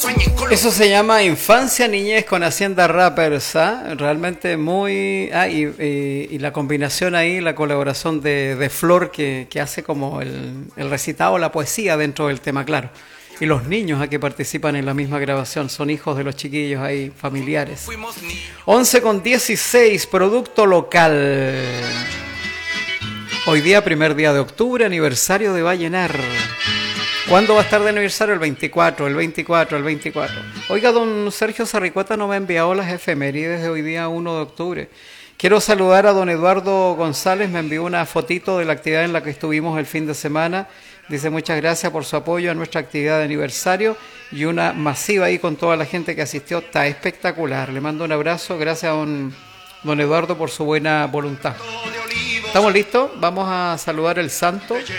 Eso se llama Infancia Niñez con Hacienda Rappers, ¿ah? Realmente muy... y la combinación ahí, la colaboración de Flor que hace como el recitado, la poesía dentro del tema, claro. Y los niños que participan en la misma grabación son hijos de los chiquillos ahí, familiares. 11:16, producto local. Hoy día, primer día de octubre, aniversario de Vallenar. ¿Cuándo va a estar de aniversario? El 24, el 24, el 24. Oiga, don Sergio Sarricueta no me ha enviado las efemérides de hoy día 1 de octubre. Quiero saludar a don Eduardo González, me envió una fotito de la actividad en la que estuvimos el fin de semana. Dice muchas gracias por su apoyo a nuestra actividad de aniversario y una masiva ahí con toda la gente que asistió. Está espectacular. Le mando un abrazo. Gracias a don Eduardo por su buena voluntad. ¿Estamos listos? Vamos a saludar el santo.